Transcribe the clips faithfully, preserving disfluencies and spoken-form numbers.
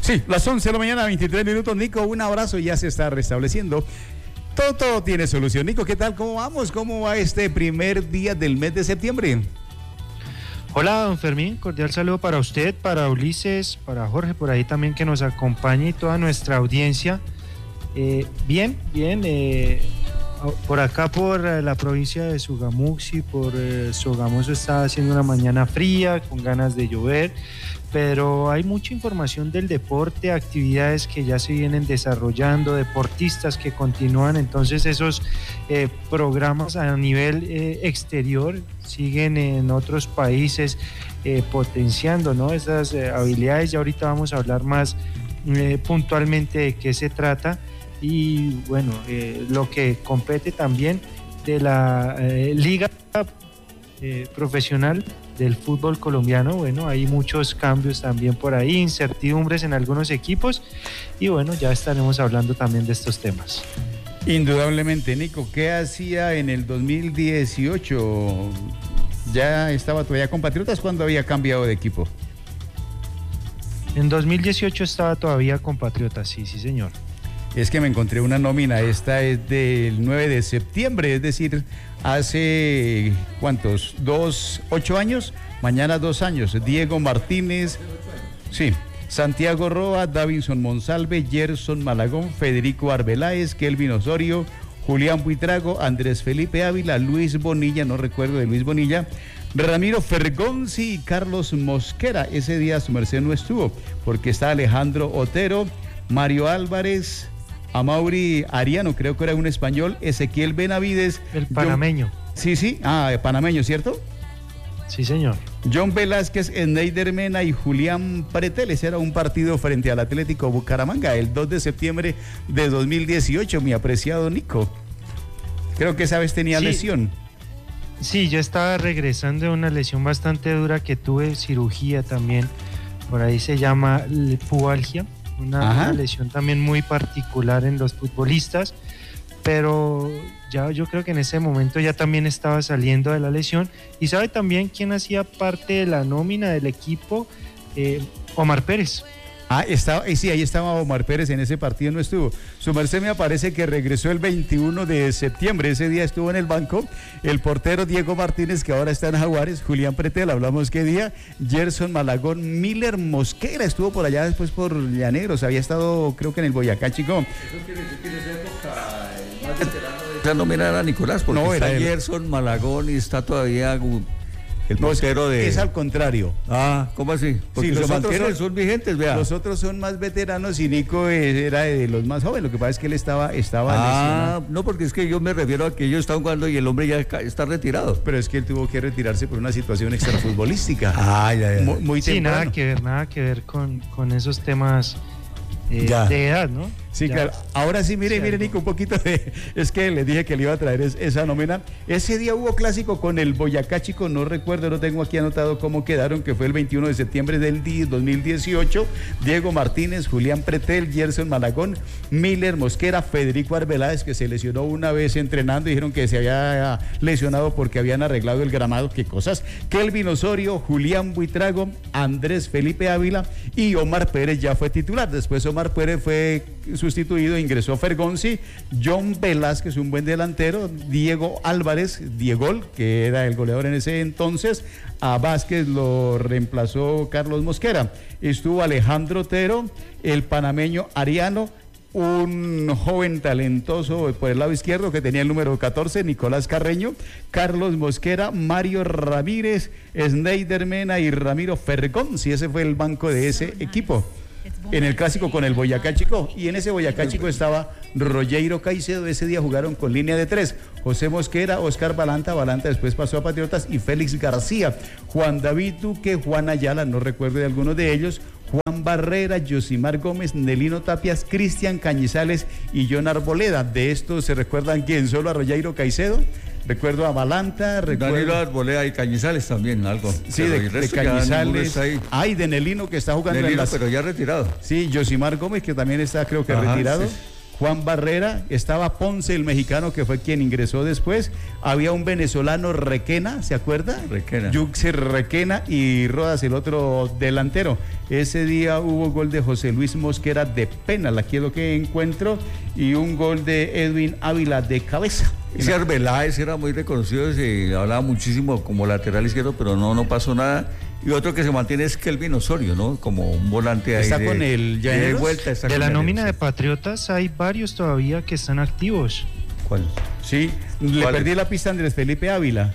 Sí, las once de la mañana, veintitrés minutos. Nico, un abrazo, ya se está restableciendo. Todo, todo tiene solución. Nico, ¿qué tal? ¿Cómo vamos? ¿Cómo va este primer día del mes de septiembre? Hola, don Fermín, cordial saludo para usted, para Ulises, para Jorge, por ahí también que nos acompañe y toda nuestra audiencia. Eh, bien, bien, eh, por acá por la provincia de Sogamuxi, por eh, Sogamoso está haciendo una mañana fría, con ganas de llover, pero hay mucha información del deporte, actividades que ya se vienen desarrollando, deportistas que continúan, entonces esos eh, programas a nivel eh, exterior siguen en otros países eh, potenciando, ¿no?, esas eh, habilidades. Ya ahorita vamos a hablar más eh, puntualmente de qué se trata y bueno, eh, lo que compete también de la eh, liga eh, profesional del fútbol colombiano. Bueno, hay muchos cambios también por ahí, incertidumbres en algunos equipos y bueno, ya estaremos hablando también de estos temas. Indudablemente, Nico, ¿qué hacía en el dos mil dieciocho? ¿Ya estaba todavía con Patriotas cuando había cambiado de equipo? En dos mil dieciocho estaba todavía con Patriotas, sí, sí señor. Es que me encontré una nómina, esta es del nueve de septiembre, es decir, hace, ¿cuántos? Dos, ocho años, mañana dos años. Diego Martínez, sí, Santiago Roa, Davinson Monsalve, Gerson Malagón, Federico Arbeláez, Kelvin Osorio, Julián Buitrago, Andrés Felipe Ávila, Luis Bonilla, no recuerdo de Luis Bonilla, Ramiro Fergonzi y Carlos Mosquera. Ese día su merced no estuvo, porque está Alejandro Otero, Mario Álvarez, Amaury Ariano, creo que era un español, Ezequiel Benavides. El panameño. John, sí, sí, ah, panameño, ¿cierto? Sí, señor. John Velázquez, Sneider Mena y Julián Pretel. Ese era un partido frente al Atlético Bucaramanga, el dos de septiembre de dos mil dieciocho, mi apreciado Nico. Creo que esa vez tenía sí. lesión. Sí, yo estaba regresando de una lesión bastante dura que tuve, cirugía también, por ahí se llama pubalgia. Una, una lesión también muy particular en los futbolistas, pero ya yo creo que en ese momento ya también estaba saliendo de la lesión. Y sabe también quién hacía parte de la nómina del equipo, eh, Omar Pérez. Ah, estaba, sí, ahí estaba Omar Pérez, en ese partido no estuvo. Su merced me aparece que regresó el veintiuno de septiembre, ese día estuvo en el banco, el portero Diego Martínez, que ahora está en Jaguares, Julián Pretel, hablamos qué día, Gerson Malagón, Miller Mosquera, estuvo por allá después por Llaneros, había estado creo que en el Boyacá Chico. Eso quiere decir que en esa época el más veterano de... Ya no mira era Nicolás, porque no, está Gerson Malagón y está todavía... El portero no, es, de... es al contrario. Ah, ¿cómo así? Porque sí, los otros son, son vigentes, vea. Los otros son más veteranos y Nico era de los más jóvenes. Lo que pasa es que él estaba, estaba Ah, lesionado. No, porque es que yo me refiero a que ellos están jugando y el hombre ya está retirado. Pero es que él tuvo que retirarse por una situación extrafutbolística. Ah, ya, ya. Muy, muy sí, temprano. nada que ver, nada que ver con, con esos temas eh, de edad, ¿no? Sí, ya. claro. Ahora sí, mire, sí, mire, Nico, un poquito de... Es que le dije que le iba a traer es, esa nómina. Ese día hubo clásico con el Boyacá Chico, no recuerdo, no tengo aquí anotado cómo quedaron, que fue el veintiuno de septiembre del dos mil dieciocho. Diego Martínez, Julián Pretel, Gerson Malagón, Miller Mosquera, Federico Arbeláez, que se lesionó una vez entrenando, dijeron que se había lesionado porque habían arreglado el gramado, qué cosas. Kelvin Osorio, Julián Buitrago, Andrés Felipe Ávila y Omar Pérez ya fue titular. Después Omar Pérez fue sustituido, ingresó Fergonzi, John Velázquez, un buen delantero, Diego Álvarez, Diegol, que era el goleador en ese entonces, a Vázquez lo reemplazó Carlos Mosquera, estuvo Alejandro Otero, el panameño Ariano, un joven talentoso por el lado izquierdo que tenía el número catorce, Nicolás Carreño, Carlos Mosquera, Mario Ramírez, Sneider Mena y Ramiro Fergonzi. Ese fue el banco de ese equipo en el clásico con el Boyacá Chico, y en ese Boyacá Chico estaba Rogeiro Caicedo. Ese día jugaron con línea de tres, José Mosquera, Oscar Balanta, Balanta después pasó a Patriotas, y Félix García, Juan David Duque, Juan Ayala, no recuerdo de algunos de ellos, Juan Barrera, Yosimar Gómez, Nelino Tapias, Cristian Cañizales y John Arboleda. De estos se recuerdan quién, solo a Rogeiro Caicedo. Recuerdo a Balanta, recuerdo... Danilo Arboleda y Cañizales también, algo. Sí, de, de Cañizales. Ay, de Nelino, que está jugando Nelino, en las... pero ya retirado. Sí, Yosimar Gómez, que también está, creo que Ajá, retirado. Sí. Juan Barrera, estaba Ponce, el mexicano, que fue quien ingresó después, había un venezolano, Requena, ¿se acuerda? Requena. Yuxer Requena y Rodas, el otro delantero. Ese día hubo gol de José Luis Mosquera de penal, aquí es lo que encuentro, y un gol de Edwin Ávila de cabeza. Ese Arbeláez era muy reconocido, se hablaba muchísimo como lateral izquierdo, pero no, no pasó nada. Y otro que se mantiene es Kelvin Osorio, ¿no? Como un volante ahí. Está de, con el de vuelta. Está de la nómina de Patriotas hay varios todavía que están activos. ¿Cuál? Sí, le ¿Cuál? perdí la pista a Andrés Felipe Ávila.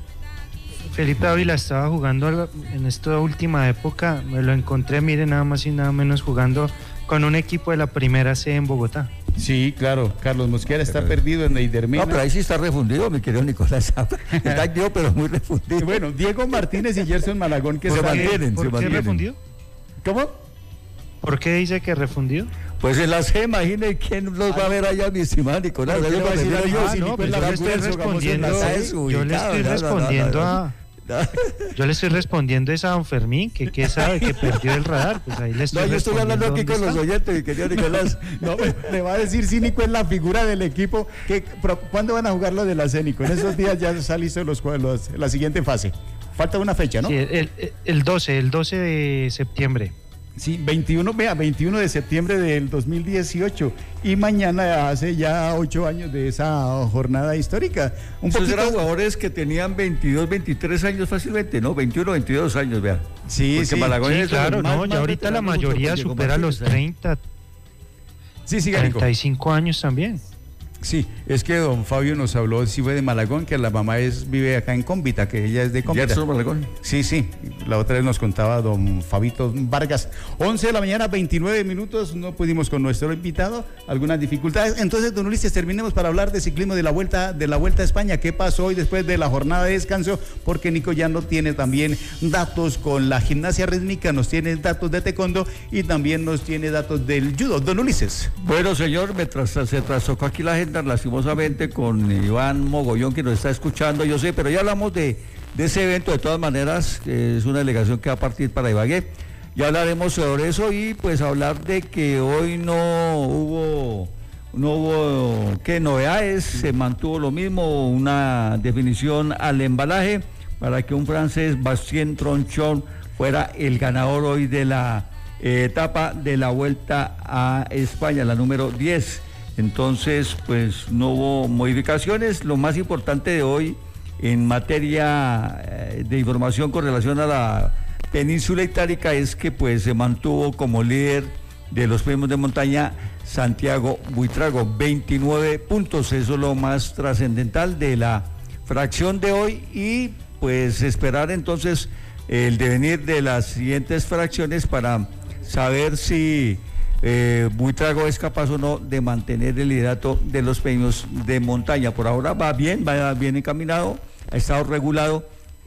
Felipe Ávila estaba jugando en esta última época, me lo encontré, mire, nada más y nada menos jugando con un equipo de la primera C en Bogotá. Sí, claro, Carlos Mosquera está pero, perdido en Eidermina. No, pero ahí sí está refundido, mi querido Nicolás. Está activo, pero muy refundido. Bueno, Diego Martínez y Gerson Malagón, que ¿Por se mantienen. ¿Por qué refundido? ¿Cómo? ¿Por qué dice que refundido? Pues en la C, imagine quién los va a ver allá, mi estimado Nicolás. Yo, yo, decir, yo, ah, no, pues yo le estoy respondiendo, yo le estoy respondiendo a... Yo le estoy respondiendo es a don Fermín, que qué sabe que perdió el radar, pues ahí le estoy No, yo estoy hablando aquí con los oyentes, mi querido Nicolás. No, le va a decir Cínico es la figura del equipo. Que, ¿Cuándo van a jugar lo de la Cénico? En esos días ya está listo los, los, la siguiente fase. Falta una fecha, ¿no? Sí, el, el doce, el doce de septiembre. Sí, veintiuno, vea, veintiuno de septiembre del dos mil dieciocho y mañana hace ya ocho años de esa jornada histórica. Un Esos poquito... eran jugadores que tenían veintidós, veintitrés años fácilmente, ¿no? veintiuno, veintidós años, vea. Sí, sí, sí, claro, no, más, ya ahorita la mayoría supera los treinta, sí, sí, treinta y cinco años también. Sí, es que don Fabio nos habló, sí fue de Malagón, que la mamá es vive acá en Cómbita, que ella es de Cómbita. ¿Ya Malagón? Sí, sí, la otra vez nos contaba don Fabito Vargas. once de la mañana, veintinueve minutos, no pudimos con nuestro invitado, algunas dificultades. Entonces, don Ulises, terminemos para hablar de ciclismo de la Vuelta de la Vuelta a España. ¿Qué pasó hoy después de la jornada de descanso? Porque Nico ya no tiene también datos con la gimnasia rítmica, nos tiene datos de taekwondo y también nos tiene datos del judo. Don Ulises. Bueno, señor, me tras, se trastocó aquí la gente lastimosamente con Iván Mogollón, que nos está escuchando, yo sé, pero ya hablamos de, de ese evento. De todas maneras, eh, es una delegación que va a partir para Ibagué, ya hablaremos sobre eso. Y pues hablar de que hoy no hubo no hubo qué novedades, se mantuvo lo mismo, una definición al embalaje para que un francés, Bastien Tronchon, fuera el ganador hoy de la eh, etapa de la Vuelta a España, la número diez. Entonces, pues no hubo modificaciones. Lo más importante de hoy en materia de información con relación a la península itálica es que pues se mantuvo como líder de los premios de montaña Santiago Buitrago, veintinueve puntos, eso es lo más trascendental de la fracción de hoy. Y pues esperar entonces el devenir de las siguientes fracciones para saber si Eh, Buitrago es capaz o no de mantener el liderato de los premios de montaña. Por ahora va bien, va bien encaminado, ha estado regulado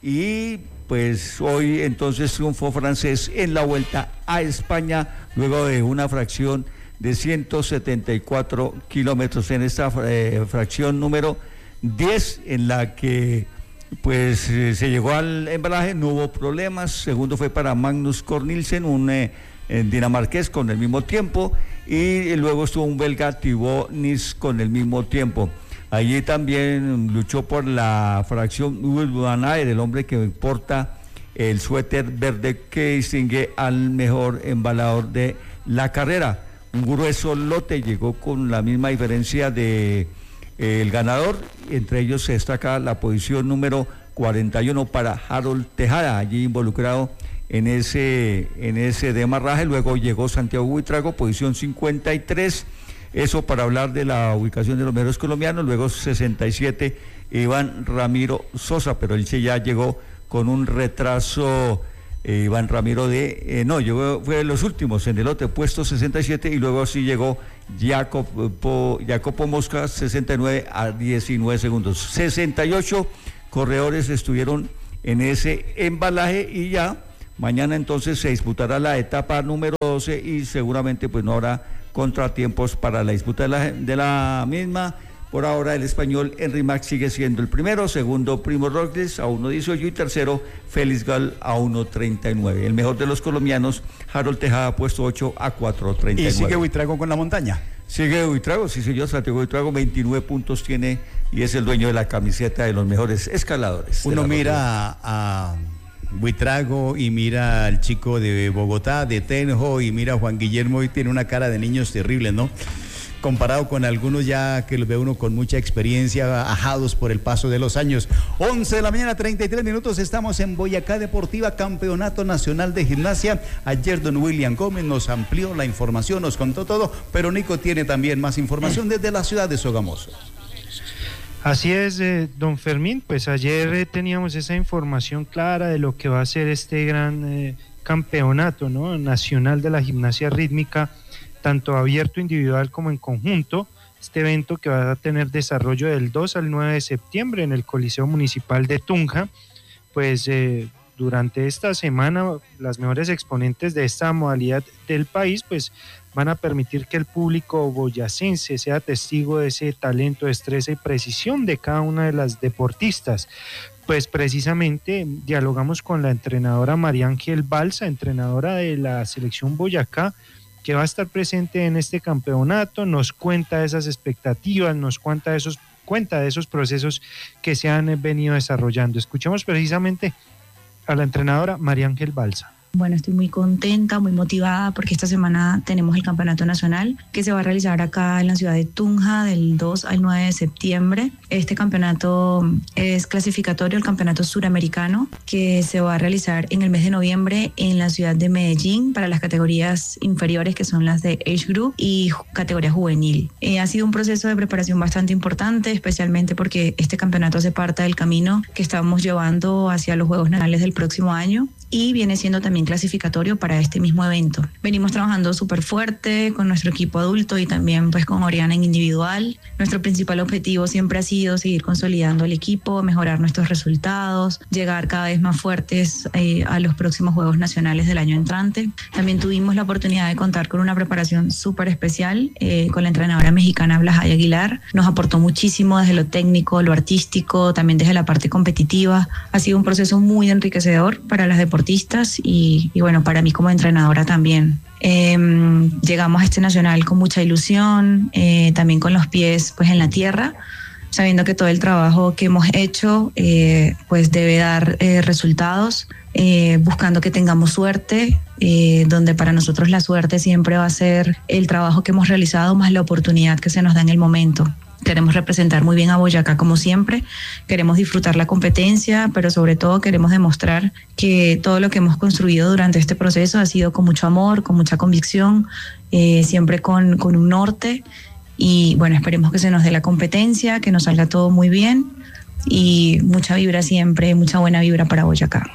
y pues hoy entonces triunfó francés en la Vuelta a España luego de una fracción de ciento setenta y cuatro kilómetros en esta eh, fracción número diez, en la que pues eh, se llegó al embalaje, no hubo problemas. Segundo fue para Magnus Cornilsen, un eh, en dinamarqués con el mismo tiempo, y luego estuvo un belga, Thibaut Nis, con el mismo tiempo. Allí también luchó por la fracción Uwe Van Aert, el hombre que porta el suéter verde que distingue al mejor embalador de la carrera. Un grueso lote, llegó con la misma diferencia de eh, el ganador. Entre ellos se destaca la posición número cuarenta y uno para Harold Tejada, allí involucrado en ese en ese demarraje. Luego llegó Santiago Buitrago, posición cincuenta y tres, eso para hablar de la ubicación de los mejores colombianos. Luego sesenta y siete, Iván Ramiro Sosa, pero él sí ya llegó con un retraso, eh, Iván Ramiro de, eh, no, llegó, fue de los últimos en el lote, puesto sesenta y siete, y luego sí llegó Jacopo, Jacopo Mosca, sesenta y nueve a diecinueve segundos. sesenta y ocho corredores estuvieron en ese embalaje y ya mañana entonces se disputará la etapa número doce y seguramente pues no habrá contratiempos para la disputa de la, de la misma, Por ahora el español Henry Max sigue siendo el primero, segundo Primo Roglic a uno dieciocho y tercero Félix Gal a uno treinta y nueve. El mejor de los colombianos, Harold Tejada, puesto ocho a cuatro treinta y nueve. ¿Y sigue Buitrago con la montaña? Sigue Buitrago, sí señor, Santiago Buitrago, veintinueve puntos tiene y es el dueño de la camiseta de los mejores escaladores. Uno mira a, a Buitrago y mira al chico de Bogotá, de Tenjo, y mira a Juan Guillermo y tiene una cara de niños terrible, ¿no? Comparado con algunos ya que los ve uno con mucha experiencia, ajados por el paso de los años. once de la mañana, treinta y tres minutos, estamos en Boyacá Deportiva, Campeonato Nacional de Gimnasia. Ayer don William Gómez nos amplió la información, nos contó todo, pero Nico tiene también más información desde la ciudad de Sogamoso. Así es, eh, don Fermín, pues ayer eh, teníamos esa información clara de lo que va a ser este gran eh, campeonato, ¿no?, nacional de la gimnasia rítmica, tanto abierto individual como en conjunto. Este evento que va a tener desarrollo del dos al nueve de septiembre en el Coliseo Municipal de Tunja. Pues eh, durante esta semana las mejores exponentes de esta modalidad del país pues van a permitir que el público boyacense sea testigo de ese talento, destreza y precisión de cada una de las deportistas. Pues precisamente dialogamos con la entrenadora María Ángel Balsa, entrenadora de la selección Boyacá, que va a estar presente en este campeonato. Nos cuenta de esas expectativas, nos cuenta de esos, cuenta de esos procesos que se han venido desarrollando. Escuchemos precisamente a la entrenadora María Ángel Balsa. Bueno, estoy muy contenta, muy motivada porque esta semana tenemos el Campeonato Nacional que se va a realizar acá en la ciudad de Tunja del dos al nueve de septiembre. Este campeonato es clasificatorio, el Campeonato Suramericano, que se va a realizar en el mes de noviembre en la ciudad de Medellín para las categorías inferiores, que son las de Age Group y categoría juvenil. Eh, ha sido un proceso de preparación bastante importante, especialmente porque este campeonato hace parte del camino que estamos llevando hacia los Juegos Nacionales del próximo año y viene siendo también clasificatorio para este mismo evento. Venimos trabajando súper fuerte con nuestro equipo adulto y también pues con Oriana en individual. Nuestro principal objetivo siempre ha sido seguir consolidando el equipo, mejorar nuestros resultados, llegar cada vez más fuertes eh, a los próximos Juegos Nacionales del año entrante. También tuvimos la oportunidad de contar con una preparación súper especial eh, con la entrenadora mexicana Blajay Aguilar. Nos aportó muchísimo desde lo técnico, lo artístico, también desde la parte competitiva. Ha sido un proceso muy enriquecedor para las deportistas y, y bueno, para mí como entrenadora también. Eh, llegamos a este nacional con mucha ilusión, eh, también con los pies pues en la tierra, sabiendo que todo el trabajo que hemos hecho eh, pues debe dar eh, resultados, eh, buscando que tengamos suerte, eh, donde para nosotros la suerte siempre va a ser el trabajo que hemos realizado más la oportunidad que se nos da en el momento. Queremos representar muy bien a Boyacá como siempre, queremos disfrutar la competencia, pero sobre todo queremos demostrar que todo lo que hemos construido durante este proceso ha sido con mucho amor, con mucha convicción, eh, siempre con, con un norte. Y bueno, esperemos que se nos dé la competencia, que nos salga todo muy bien y mucha vibra siempre, mucha buena vibra para Boyacá.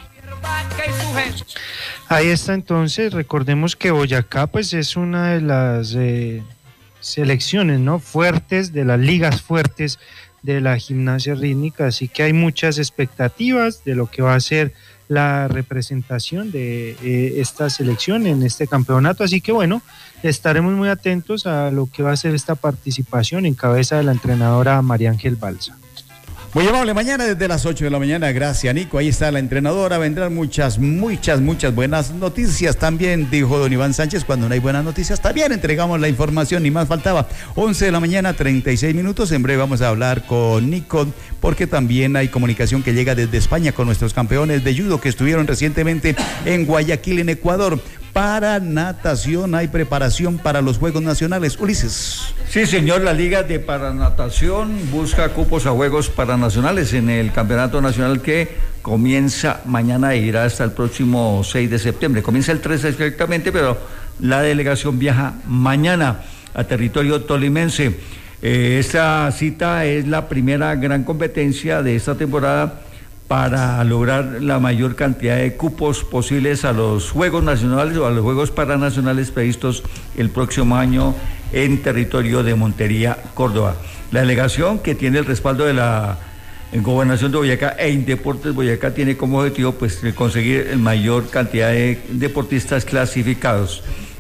Ahí está entonces, recordemos que Boyacá pues es una de las eh, selecciones, ¿no?, fuertes, de las ligas fuertes de la gimnasia rítmica, así que hay muchas expectativas de lo que va a ser la representación de eh, esta selección en este campeonato, así que bueno, estaremos muy atentos a lo que va a ser esta participación en cabeza de la entrenadora María Ángel Balsa. Muy amable, mañana desde las ocho de la mañana, gracias Nico, ahí está la entrenadora, vendrán muchas, muchas, muchas buenas noticias también, dijo don Iván Sánchez, cuando no hay buenas noticias también entregamos la información, ni más faltaba. Once de la mañana, treinta y seis minutos, en breve vamos a hablar con Nico, porque también hay comunicación que llega desde España con nuestros campeones de judo que estuvieron recientemente en Guayaquil, en Ecuador. Para natación hay preparación para los Juegos Nacionales. Ulises. Sí, señor, la Liga de Paranatación busca cupos a Juegos Paranacionales en el Campeonato Nacional que comienza mañana e irá hasta el próximo seis de septiembre. Comienza el trece exactamente, pero la delegación viaja mañana a territorio tolimense. Eh, esta cita es la primera gran competencia de esta temporada para lograr la mayor cantidad de cupos posibles a los Juegos Nacionales o a los Juegos Paranacionales previstos el próximo año en territorio de Montería, Córdoba. La delegación, que tiene el respaldo de la Gobernación de Boyacá e Indeportes Boyacá, tiene como objetivo pues conseguir la mayor cantidad de deportistas clasificados.